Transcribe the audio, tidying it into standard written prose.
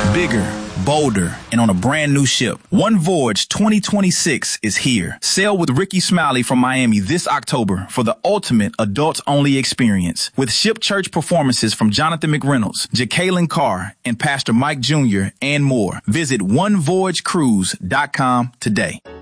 Bigger, bolder, and on a brand new ship. One Voyage 2026 is here. Sail with Ricky Smiley from Miami this October for the ultimate adults-only experience. With ship church performances from Jonathan McReynolds, Jacqueline Carr, and Pastor Mike Jr., and more. Visit onevoyagecruise.com today.